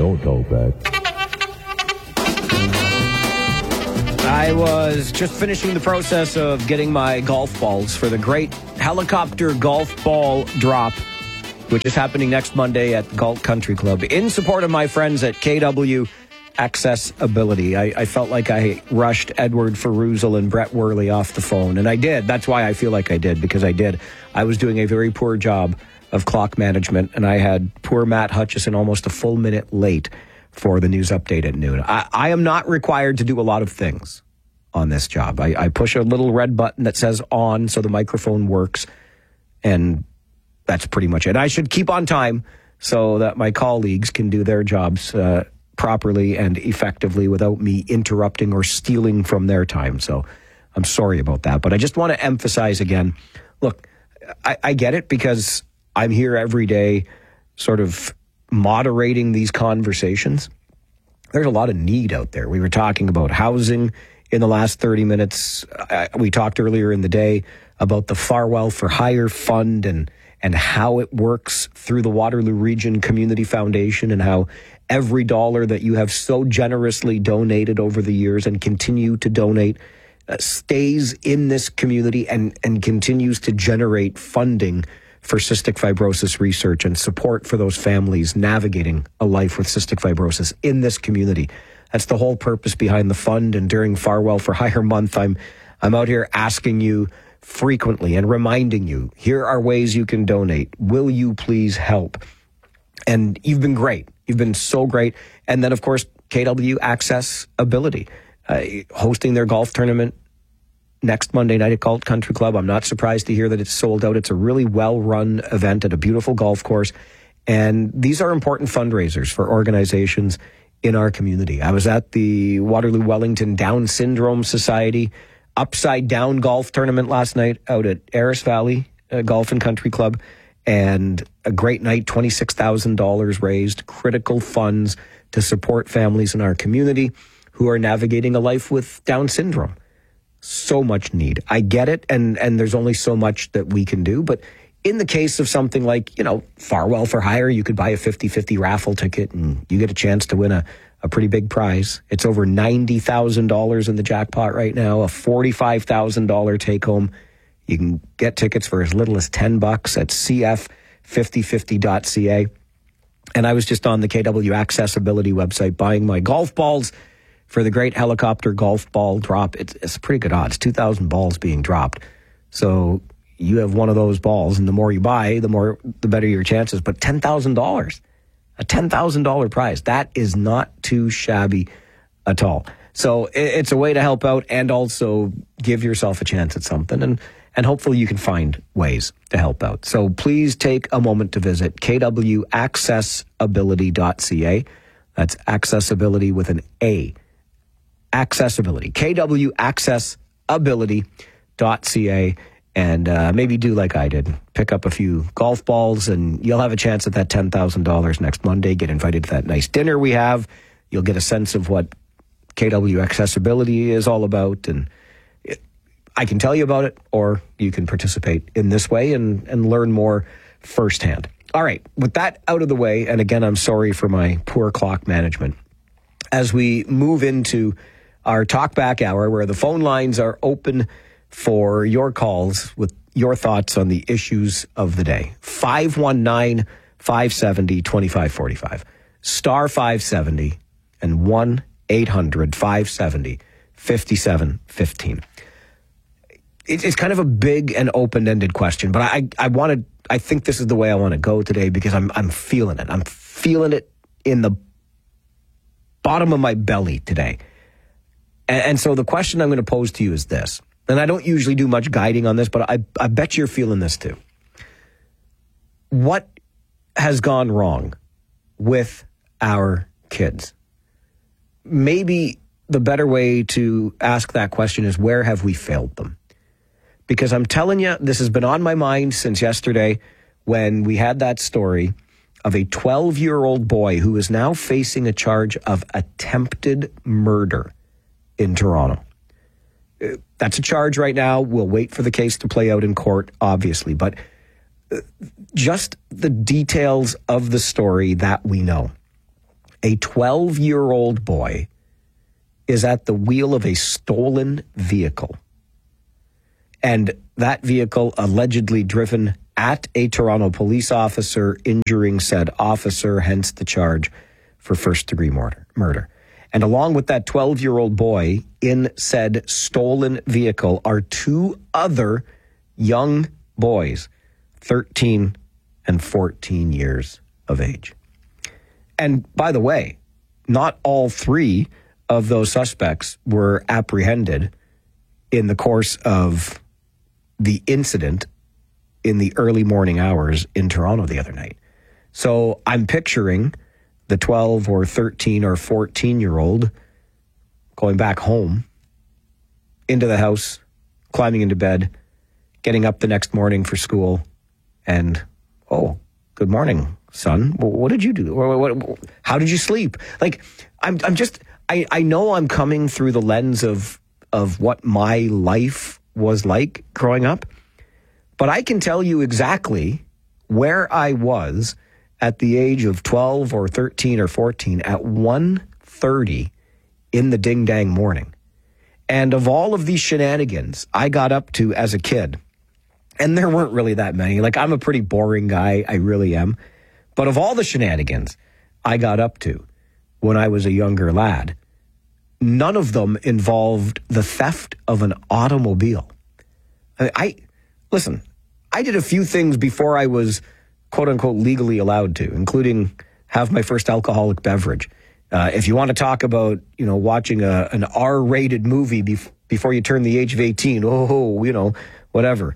Don't hold back. I was just finishing the process of getting my golf balls for the great helicopter golf ball drop, which is happening next Monday at Galt Country Club in support of my friends at KW Accessibility. I felt like I rushed Edward Ferruzzel and Brett Worley off the phone, and I did. That's why I feel like I did, because I did. I was doing a very poor job of clock management, and I had poor Matt Hutchison almost a full minute late for the news update at noon. I am not required to do a lot of things on this job. I push a little red button that says on so the microphone works, and that's pretty much it. I should keep on time so that my colleagues can do their jobs properly and effectively without me interrupting or stealing from their time. So I'm sorry about that. But I just want to emphasize again, look, I get it, because I'm here every day sort of moderating these conversations. There's a lot of need out there. We were talking about housing in the last 30 minutes. We talked earlier in the day about the Farwell for Hire Fund and how it works through the Waterloo Region Community Foundation, and how every dollar that you have so generously donated over the years and continue to donate stays in this community and continues to generate funding for cystic fibrosis research and support for those families navigating a life with cystic fibrosis in this community. That's the whole purpose behind the fund. And during Farwell for Hire Month, I'm out here asking you frequently and reminding you, here are ways you can donate. Will you please help? And you've been great. You've been so great. And then, of course, KW Accessibility, hosting their golf tournament next Monday night at Galt Country Club. I'm not surprised to hear that it's sold out. It's a really well-run event at a beautiful golf course. And these are important fundraisers for organizations in our community. I was at the Waterloo Wellington Down Syndrome Society Upside Down Golf Tournament last night out at Aris Valley Golf and Country Club. And a great night, $26,000 raised, critical funds to support families in our community who are navigating a life with Down syndrome. So much need. I get it, and there's only so much that we can do. But in the case of something like, Farwell for Hire, you could buy a 50-50 raffle ticket and you get a chance to win a pretty big prize. It's over $90,000 in the jackpot right now, a $45,000 take home. You can get tickets for as little as $10 at cf5050.ca. And I was just on the KW Accessibility website buying my golf balls for the great helicopter golf ball drop. It's pretty good odds, 2,000 balls being dropped. So you have one of those balls, and the more you buy, the better your chances. But $10,000, a $10,000 prize, that is not too shabby at all. So it's a way to help out and also give yourself a chance at something. And hopefully you can find ways to help out. So please take a moment to visit kwaccessibility.ca. That's accessibility with an A. Accessibility. kwaccessibility.ca. And maybe do like I did. Pick up a few golf balls and you'll have a chance at that $10,000 next Monday. Get invited to that nice dinner we have. You'll get a sense of what KW Accessibility is all about, and I can tell you about it, or you can participate in this way and learn more firsthand. All right, with that out of the way, and again, I'm sorry for my poor clock management, as we move into our talkback hour where the phone lines are open for your calls with your thoughts on the issues of the day. 519-570-2545, star 570, and 1-800-570-5715. It's kind of a big and open-ended question, but I think this is the way I want to go today because I'm feeling it. I'm feeling it in the bottom of my belly today. And so the question I'm going to pose to you is this, and I don't usually do much guiding on this, but I bet you're feeling this too. What has gone wrong with our kids? Maybe the better way to ask that question is, where have we failed them? Because I'm telling you, this has been on my mind since yesterday when we had that story of a 12-year-old boy who is now facing a charge of attempted murder in Toronto. That's a charge right now. We'll wait for the case to play out in court, obviously. But just the details of the story that we know. A 12-year-old boy is at the wheel of a stolen vehicle. And that vehicle allegedly driven at a Toronto police officer, injuring said officer, hence the charge for first-degree murder. And along with that 12-year-old boy in said stolen vehicle are two other young boys, 13 and 14 years of age. And by the way, not all three of those suspects were apprehended in the course of the incident in the early morning hours in Toronto the other night. So I'm picturing the 12 or 13 or 14-year-old going back home, into the house, climbing into bed, getting up the next morning for school, and, oh, good morning, son. What did you do? How did you sleep? Like, I know I'm coming through the lens of what my life was like growing up, but I can tell you exactly where I was at the age of 12 or 13 or 14 at 1:30 in the ding-dang morning. And of all of these shenanigans I got up to as a kid, and there weren't really that many. Like, I'm a pretty boring guy, I really am. But of all the shenanigans I got up to when I was a younger lad, none of them involved the theft of an automobile. Listen, I did a few things before I was quote-unquote legally allowed to, including have my first alcoholic beverage. If you want to talk about, watching an R-rated movie before you turn the age of 18, whatever.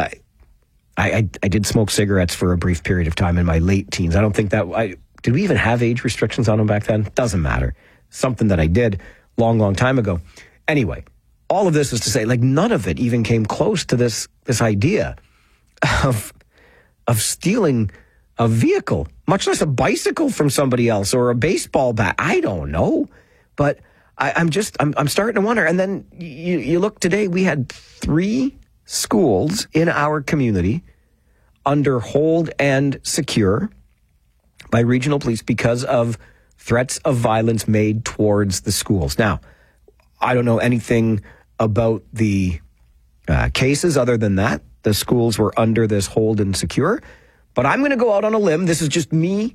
I did smoke cigarettes for a brief period of time in my late teens. I don't think did we even have age restrictions on them back then? Doesn't matter. Something that I did long time ago. Anyway, all of this is to say, like, none of it even came close to this idea of stealing a vehicle, much less a bicycle from somebody else or a baseball bat. I don't know, but I'm starting to wonder. And then you look today, we had 3 schools in our community under hold and secure by regional police because of threats of violence made towards the schools. Now, I don't know anything about the cases other than that. The schools were under this hold and secure. But I'm going to go out on a limb. This is just me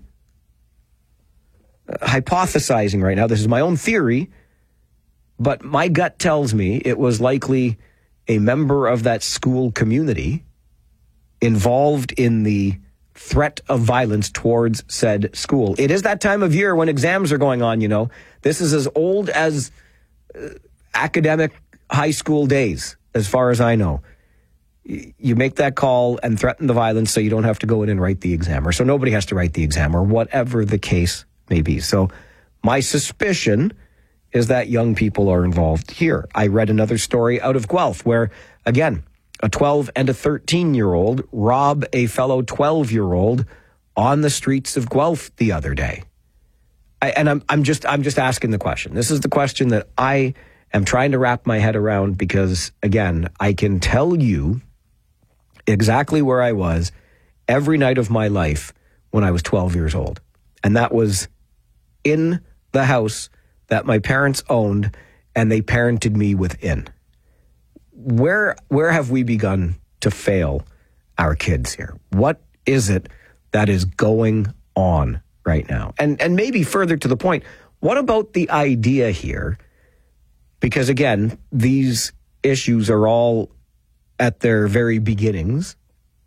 hypothesizing right now. This is my own theory. But my gut tells me it was likely a member of that school community involved in the threat of violence towards said school. It is that time of year when exams are going on, This is as old as academic high school days, as far as I know. You make that call and threaten the violence so you don't have to go in and write the exam, or so nobody has to write the exam, or whatever the case may be. So my suspicion is that young people are involved here. I read another story out of Guelph where, again, a 12 and a 13-year-old rob a fellow 12-year-old on the streets of Guelph the other day. I'm just asking the question. This is the question that I am trying to wrap my head around because, again, I can tell you exactly where I was every night of my life when I was 12 years old. And that was in the house that my parents owned and they parented me within. Where have we begun to fail our kids here? What is it that is going on right now? And maybe further to the point, what about the idea here? Because again, these issues are all at their very beginnings.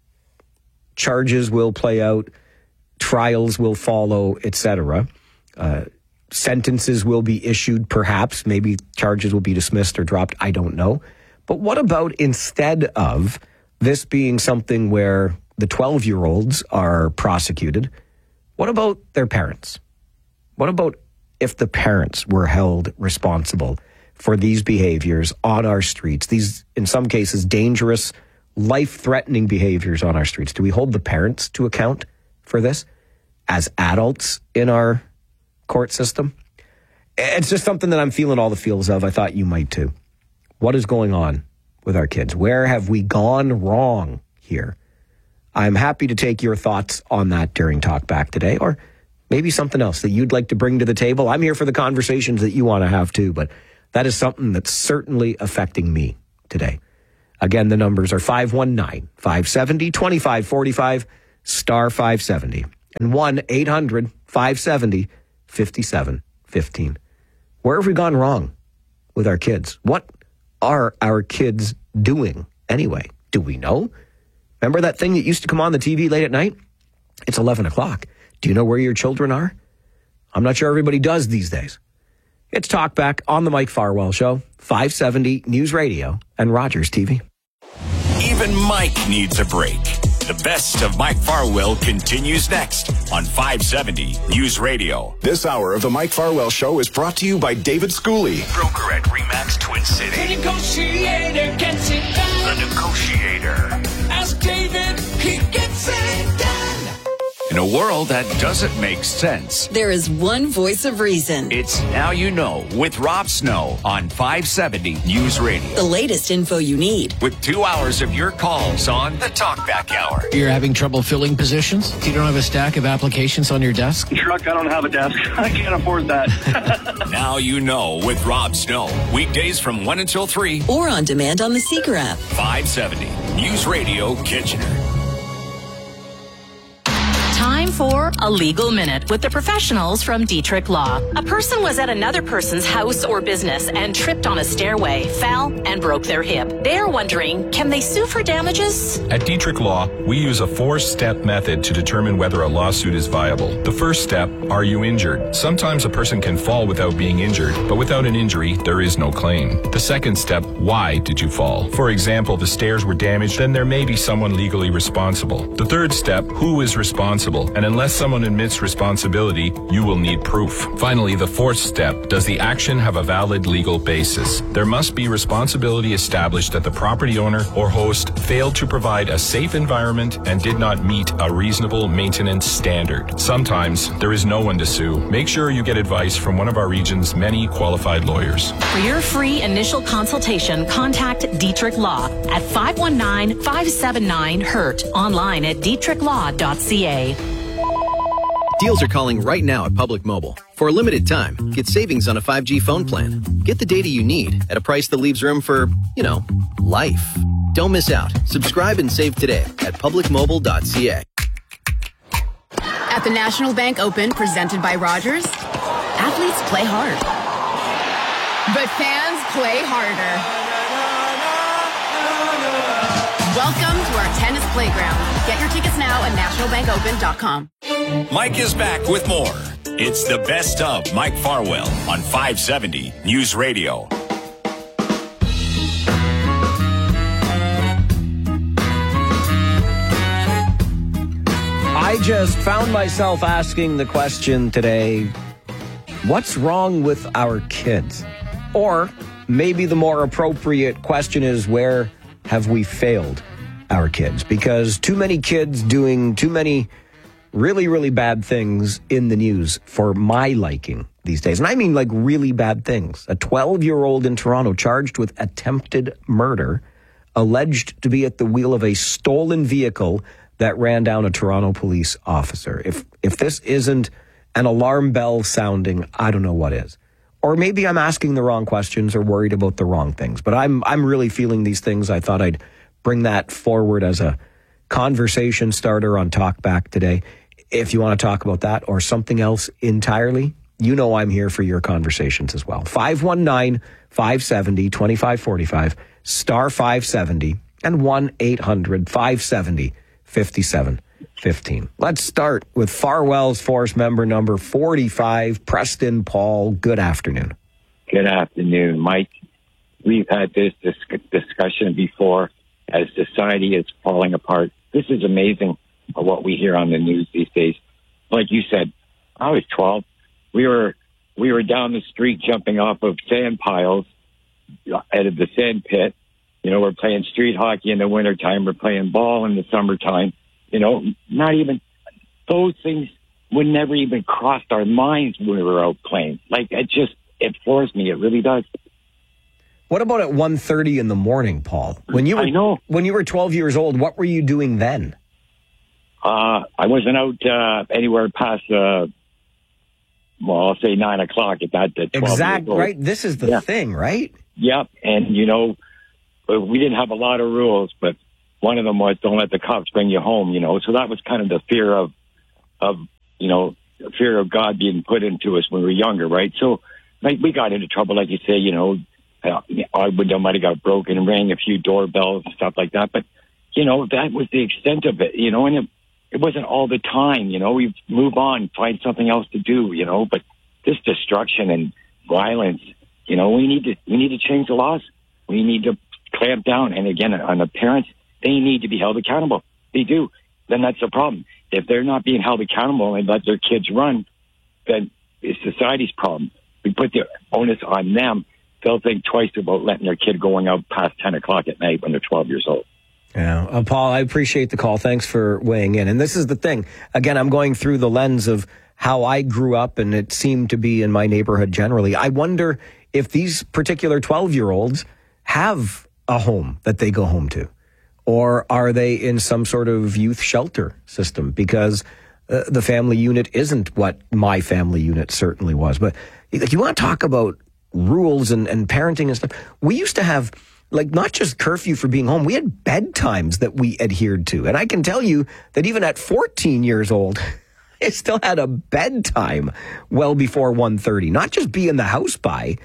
Charges will play out, trials will follow, etc. Sentences will be issued, perhaps. Maybe charges will be dismissed or dropped. I don't know. But what about instead of this being something where the 12-year-olds are prosecuted, what about their parents? What about if the parents were held responsible for these behaviors on our streets, these, in some cases, dangerous, life-threatening behaviors on our streets? Do we hold the parents to account for this as adults in our court system? It's just something that I'm feeling all the feels of. I thought you might too. What is going on with our kids? Where have we gone wrong here? I'm happy to take your thoughts on that during Talk Back today, or Maybe something else that you'd like to bring to the table. I'm here for the conversations that you want to have too, but that is something that's certainly affecting me today. Again, the numbers are 519-570-2545, star 570, and 1-800-570-5715. Where have we gone wrong with our kids? What are our kids doing anyway? Do we know? Remember that thing that used to come on the TV late at night? It's 11 o'clock. Do you know where your children are? I'm not sure everybody does these days. It's Talkback on the Mike Farwell Show, 570 News Radio and Rogers TV. Even Mike needs a break. The best of Mike Farwell continues next on 570 News Radio. This hour of the Mike Farwell Show is brought to you by David Schooley, Broker at RE/MAX Twin City. The negotiator gets it done. The Negotiator. Ask David, he gets it done. In a world that doesn't make sense, there is one voice of reason. it's Now You Know with Rob Snow on 570 News Radio. The latest info you need. With 2 hours of your calls on the Talkback Hour. You're having trouble filling positions? You don't have a stack of applications on your desk? Truck, I don't have a desk. I can't afford that. Now You Know with Rob Snow. Weekdays from 1 until 3. Or on demand on the Seeker app. 570 News Radio Kitchener. Time for a legal minute with the professionals from Dietrich Law. A person was at another person's house or business and tripped on a stairway, fell, and broke their hip. They're wondering, can they sue for damages? At Dietrich Law, we use a 4-step method to determine whether a lawsuit is viable. The first step, are you injured? Sometimes a person can fall without being injured, but without an injury, there is no claim. The second step, why did you fall? For example, the stairs were damaged, then there may be someone legally responsible. The third step, who is responsible? And unless someone admits responsibility, you will need proof. Finally, the fourth step, does the action have a valid legal basis? There must be responsibility established that the property owner or host failed to provide a safe environment and did not meet a reasonable maintenance standard. Sometimes there is no one to sue. Make sure you get advice from one of our region's many qualified lawyers. For your free initial consultation, contact Dietrich Law at 519-579-HURT, online at dietrichlaw.ca. Deals are calling right now at Public Mobile. For a limited time, get savings on a 5G phone plan. Get the data you need at a price that leaves room for, life. Don't miss out. Subscribe and save today at publicmobile.ca. At the National Bank Open, presented by Rogers, athletes play hard. But fans play harder. Welcome to our tennis playground. Get your tickets now at nationalbankopen.com. Mike is back with more. It's the best of Mike Farwell on 570 News Radio. I just found myself asking the question today, what's wrong with our kids? Or maybe the more appropriate question is, where have we failed our kids? Because too many kids doing too many really, really bad things in the news for my liking these days. And I mean like really bad things. A 12-year-old in Toronto charged with attempted murder, alleged to be at the wheel of a stolen vehicle that ran down a Toronto police officer. If this isn't an alarm bell sounding, I don't know what is. Or maybe I'm asking the wrong questions or worried about the wrong things. But I'm really feeling these things. I thought I'd bring that forward as a conversation starter on Talkback today. If you want to talk about that or something else entirely, you know I'm here for your conversations as well. 519-570-2545, star 570, and 1-800-570-5715. Let's start with Farwell's Force member number 45, Preston Paul. Good afternoon. Good afternoon, Mike. We've had this discussion before as society is falling apart. This is amazing what we hear on the news these days. Like you said, I was 12. We were down the street jumping off of sand piles out of the sand pit. We're playing street hockey in the wintertime. We're playing ball in the summertime. Not even those things would never even cross our minds when we were out playing. Like, it floors me. It really does. What about at 1:30 in the morning, Paul? When you were 12 years old, what were you doing then? I wasn't out anywhere past I'll say 9 o'clock at that. 12 Exactly, right? This is the thing, right? Yep. And, we didn't have a lot of rules, but one of them was don't let the cops bring you home, So that was kind of the fear of fear of God being put into us when we were younger, right? So, we got into trouble, like you say, our window might have got broken and rang a few doorbells and stuff like that. But, that was the extent of it, and it wasn't all the time, we move on, find something else to do, but this destruction and violence, we need to change the laws. We need to clamp down. And again, on the parents, they need to be held accountable. They do. Then that's the problem. If they're not being held accountable and let their kids run, then it's society's problem. We put the onus on them. They'll think twice about letting their kid going out past 10 o'clock at night when they're 12 years old. Yeah. Paul, I appreciate the call. Thanks for weighing in. And this is the thing. Again, I'm going through the lens of how I grew up, and it seemed to be in my neighborhood generally. I wonder if these particular 12-year-olds have a home that they go home to, or are they in some sort of youth shelter system? Because the family unit isn't what my family unit certainly was. But you want to talk about rules and parenting and stuff. We used to have, not just curfew for being home, we had bedtimes that we adhered to. And I can tell you that even at 14 years old, I still had a bedtime well before 1:30. Not just be in the house by,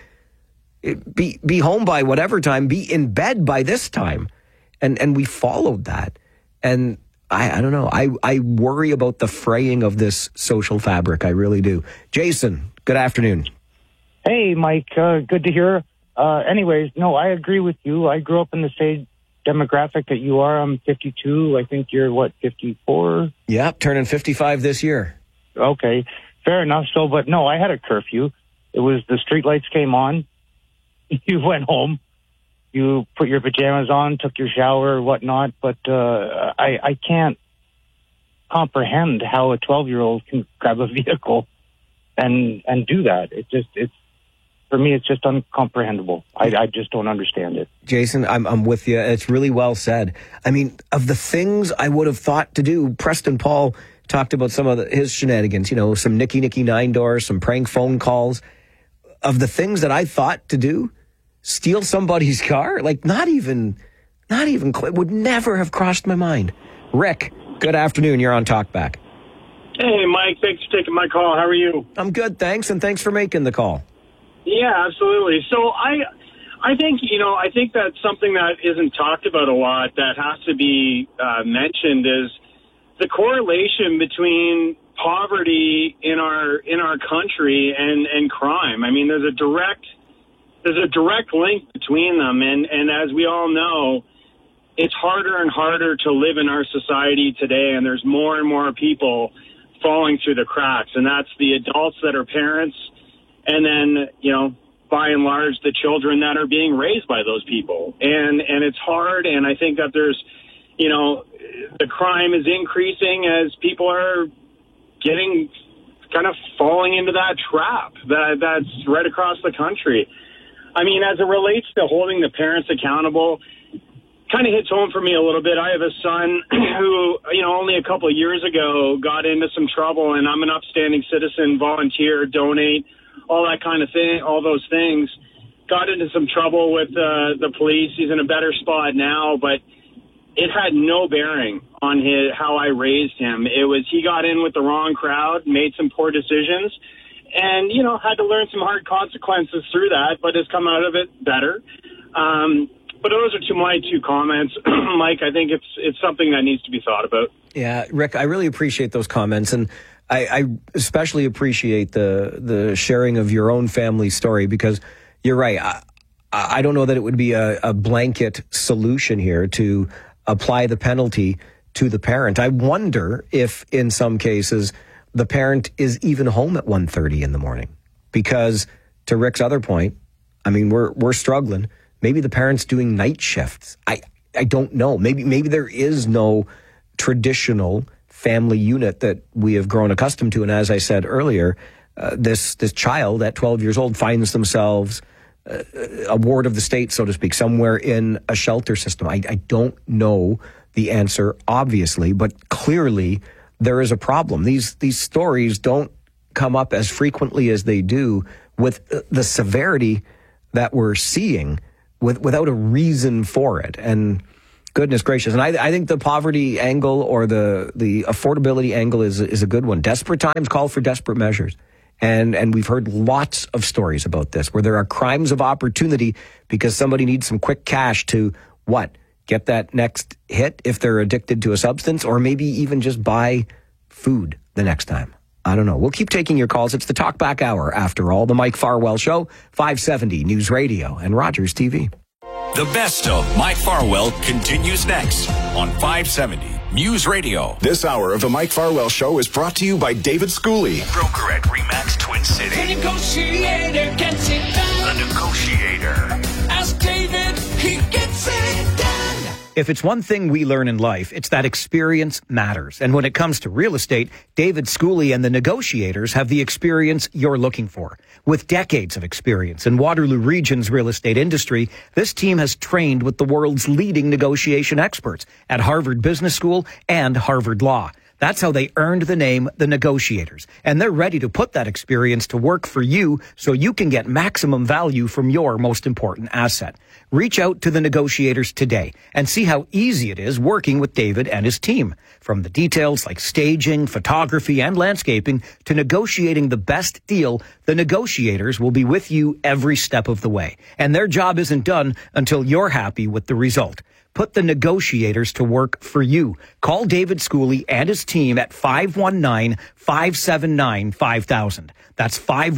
be home by whatever time, be in bed by this time. And we followed that. And I don't know. I worry about the fraying of this social fabric. I really do. Jason, good afternoon. Hey, Mike. Good to hear. Anyways, no, I agree with you. I grew up in the same demographic that you are. I'm 52. I think you're, 54? Yeah, turning 55 this year. Okay, fair enough. So, but no, I had a curfew. It was the street lights came on. You went home. You put your pajamas on, took your shower, whatnot. But I can't comprehend how a 12-year-old can grab a vehicle and do that. For me, it's just incomprehensible. I just don't understand it. Jason, I'm with you. It's really well said. I mean, of the things I would have thought to do, Preston Paul talked about some of his shenanigans, some Nicky 9-door, some prank phone calls. Of the things that I thought to do, steal somebody's car? Not even, would never have crossed my mind. Rick, good afternoon. You're on Talkback. Hey, Mike. Thanks for taking my call. How are you? I'm good, thanks, and thanks for making the call. Yeah, absolutely. So I think that's something that isn't talked about a lot that has to be mentioned is the correlation between poverty in our country and crime. I mean, there's a direct link between them, and as we all know, it's harder and harder to live in our society today, and there's more and more people falling through the cracks, and that's the adults that are parents. And then, by and large, the children that are being raised by those people. And it's hard. And I think that there's, the crime is increasing as people are getting kind of falling into that trap that's right across the country. I mean, as it relates to holding the parents accountable, kind of hits home for me a little bit. I have a son who, only a couple of years ago got into some trouble, and I'm an upstanding citizen, volunteer, donate, all that kind of thing, all those things. Got into some trouble with the police. He's in a better spot now, but it had no bearing on how I raised him. It was he got in with the wrong crowd, made some poor decisions, and, had to learn some hard consequences through that, but has come out of it better. But those are my two comments. Mike, I think it's something that needs to be thought about. Yeah, Rick, I really appreciate those comments, and I especially appreciate the sharing of your own family story, because you're right. I don't know that it would be a blanket solution here to apply the penalty to the parent. I wonder if in some cases the parent is even home at 1:30 in the morning, because to Rick's other point, I mean, we're struggling. Maybe the parent's doing night shifts. I don't know. Maybe there is no traditional family unit that we have grown accustomed to. And as I said earlier, this child at 12 years old finds themselves a ward of the state, so to speak, somewhere in a shelter system. I don't know the answer, obviously, but clearly there is a problem. These stories don't come up as frequently as they do with the severity that we're seeing without a reason for it. And goodness gracious. And I think the poverty angle or the affordability angle is a good one. Desperate times call for desperate measures. And we've heard lots of stories about this where there are crimes of opportunity because somebody needs some quick cash to get that next hit if they're addicted to a substance, or maybe even just buy food the next time. I don't know. We'll keep taking your calls. It's the Talkback Hour, after all. The Mike Farwell Show, 570 News Radio and Rogers TV. The best of Mike Farwell continues next on 570 News Radio. This hour of the Mike Farwell Show is brought to you by David Schooley, broker at RE/MAX Twin City. The negotiator gets it done. The negotiator. Ask David, he gets it done. If it's one thing we learn in life, it's that experience matters. And when it comes to real estate, David Schooley and the Negotiators have the experience you're looking for. With decades of experience in Waterloo Region's real estate industry, this team has trained with the world's leading negotiation experts at Harvard Business School and Harvard Law. That's how they earned the name The Negotiators. And they're ready to put that experience to work for you so you can get maximum value from your most important asset. Reach out to The Negotiators today and see how easy it is working with David and his team. From the details like staging, photography, and landscaping to negotiating the best deal, The Negotiators will be with you every step of the way. And their job isn't done until you're happy with the result. Put The Negotiators to work for you. Call David Schooley and his team at 519-579-5000. That's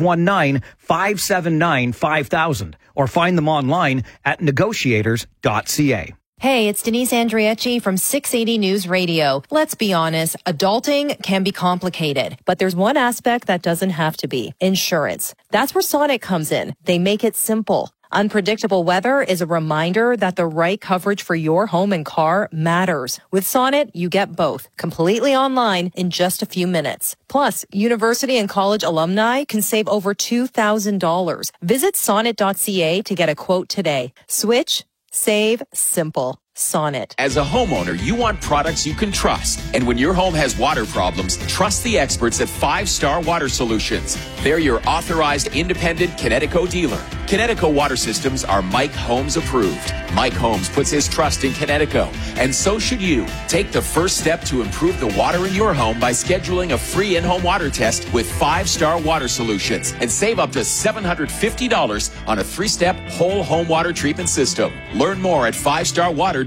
519-579-5000. Or find them online at negotiators.ca. Hey, it's Denise Andriecci from 680 News Radio. Let's be honest, adulting can be complicated, but there's one aspect that doesn't have to be: insurance. That's where Sonnet comes in. They make it simple. Unpredictable weather is a reminder that the right coverage for your home and car matters. With Sonnet, you get both, completely online in just a few minutes. Plus, university and college alumni can save over $2,000. Visit sonnet.ca to get a quote today. Switch, save, simple. Sonnet. As a homeowner, you want products you can trust. And when your home has water problems, trust the experts at 5 Star Water Solutions. They're your authorized independent Connecticut dealer. Connecticut water systems are Mike Holmes approved. Mike Holmes puts his trust in Connecticut, and so should you. Take the first step to improve the water in your home by scheduling a free in-home water test with 5 Star Water Solutions and save up to $750 on a 3-step whole home water treatment system. Learn more at 5starwater.ca.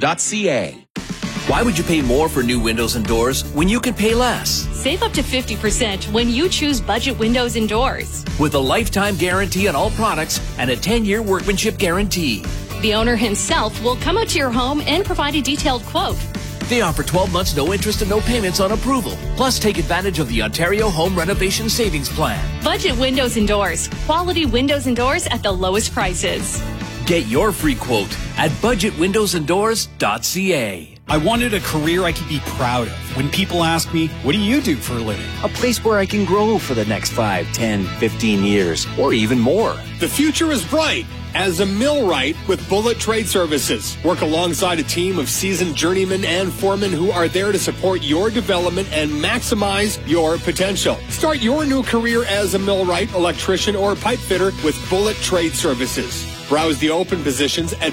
Why would you pay more for new windows and doors when you can pay less? Save up to 50% when you choose Budget Windows and Doors. With a lifetime guarantee on all products and a 10-year workmanship guarantee. The owner himself will come out to your home and provide a detailed quote. They offer 12 months no interest and no payments on approval. Plus, take advantage of the Ontario Home Renovation Savings Plan. Budget Windows and Doors. Quality windows and doors at the lowest prices. Get your free quote at budgetwindowsanddoors.ca. I wanted a career I could be proud of. When people ask me, what do you do for a living? A place where I can grow for the next 5, 10, 15 years, or even more. The future is bright as a millwright with Bullet Trade Services. Work alongside a team of seasoned journeymen and foremen who are there to support your development and maximize your potential. Start your new career as a millwright, electrician, or pipe fitter with Bullet Trade Services. Browse the open positions at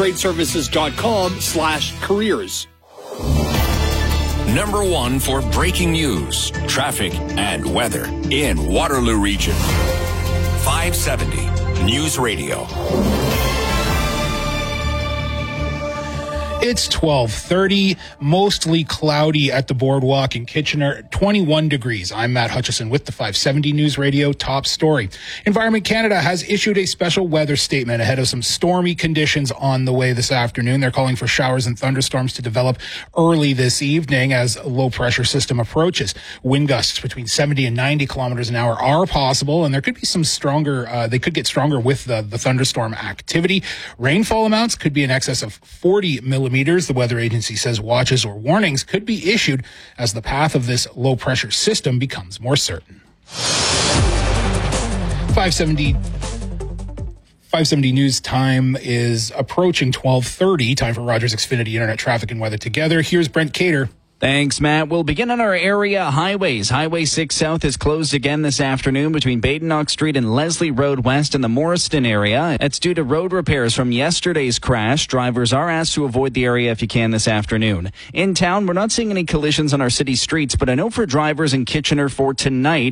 bullettradeservices.com/careers. Number 1 for breaking news, traffic, and weather in Waterloo Region. 570 News Radio. It's 12:30, mostly cloudy at the boardwalk in Kitchener, 21 degrees. I'm Matt Hutchison with the 570 News Radio top story. Environment Canada has issued a special weather statement ahead of some stormy conditions on the way this afternoon. They're calling for showers and thunderstorms to develop early this evening as a low pressure system approaches. Wind gusts between 70 and 90 kilometers an hour are possible, and there could be some stronger, they could get stronger with the thunderstorm activity. Rainfall amounts could be in excess of 40 millimeters. The weather agency says watches or warnings could be issued as the path of this low pressure system becomes more certain. 570 News time is approaching 12:30. Time for Rogers Xfinity Internet traffic and weather together. Here's Brent Cater. Thanks, Matt. We'll begin on our area highways. Highway 6 South is closed again this afternoon between Badenoch Street and Leslie Road West in the Morriston area. It's due to road repairs from yesterday's crash. Drivers are asked to avoid the area if you can this afternoon. In town, we're not seeing any collisions on our city streets, but I know for drivers in Kitchener for tonight,